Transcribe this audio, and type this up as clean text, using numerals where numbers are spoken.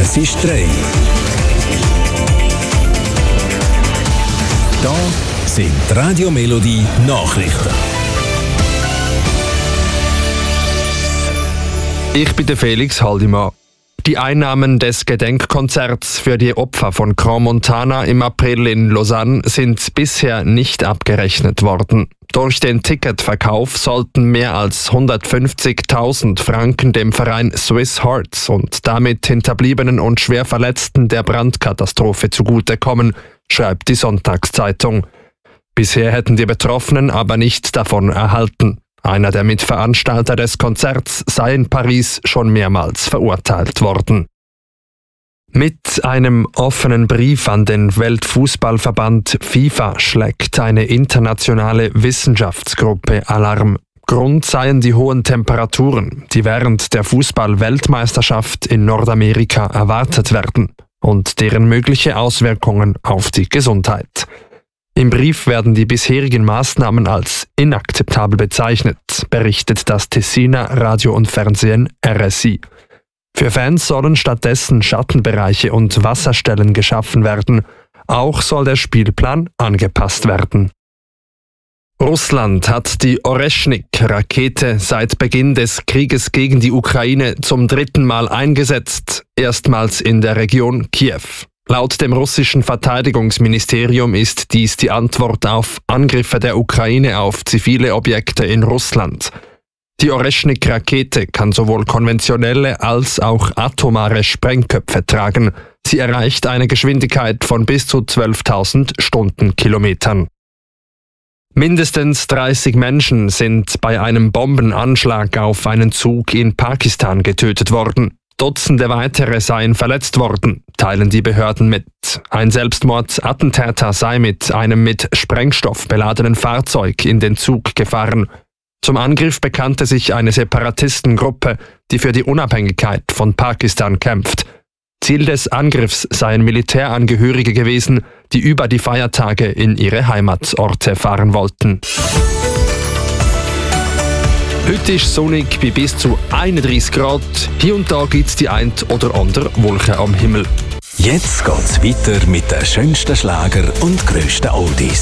Es ist 3. Da sind die Radio Melodie Nachrichten. Ich bin der Felix Haldimann. Die Einnahmen des Gedenkkonzerts für die Opfer von Crans-Montana im April in Lausanne sind bisher nicht abgerechnet worden. Durch den Ticketverkauf sollten mehr als 150.000 Franken dem Verein Swiss Hearts und damit Hinterbliebenen und Schwerverletzten der Brandkatastrophe zugutekommen, schreibt die Sonntagszeitung. Bisher hätten die Betroffenen aber nicht davon erhalten. Einer der Mitveranstalter des Konzerts sei in Paris schon mehrmals verurteilt worden. Mit einem offenen Brief an den Weltfußballverband FIFA schlägt eine internationale Wissenschaftsgruppe Alarm. Grund seien die hohen Temperaturen, die während der Fußball-Weltmeisterschaft in Nordamerika erwartet werden und deren mögliche Auswirkungen auf die Gesundheit. Im Brief werden die bisherigen Maßnahmen als inakzeptabel bezeichnet, berichtet das Tessiner Radio und Fernsehen RSI. Für Fans sollen stattdessen Schattenbereiche und Wasserstellen geschaffen werden. Auch soll der Spielplan angepasst werden. Russland hat die Oreschnik-Rakete seit Beginn des Krieges gegen die Ukraine zum 3. Mal eingesetzt, erstmals in der Region Kiew. Laut dem russischen Verteidigungsministerium ist dies die Antwort auf Angriffe der Ukraine auf zivile Objekte in Russland. Die Oreschnik-Rakete kann sowohl konventionelle als auch atomare Sprengköpfe tragen. Sie erreicht eine Geschwindigkeit von bis zu 12.000 Stundenkilometern. Mindestens 30 Menschen sind bei einem Bombenanschlag auf einen Zug in Pakistan getötet worden. Dutzende weitere seien verletzt worden, teilen die Behörden mit. Ein Selbstmordattentäter sei mit einem mit Sprengstoff beladenen Fahrzeug in den Zug gefahren. Zum Angriff bekannte sich eine Separatistengruppe, die für die Unabhängigkeit von Pakistan kämpft. Ziel des Angriffs seien Militärangehörige gewesen, die über die Feiertage in ihre Heimatsorte fahren wollten. Heute ist sonnig bei bis zu 31 Grad. Hier und da gibt es die ein oder andere Wolke am Himmel. Jetzt geht's weiter mit den schönsten Schlager und grössten Oldies.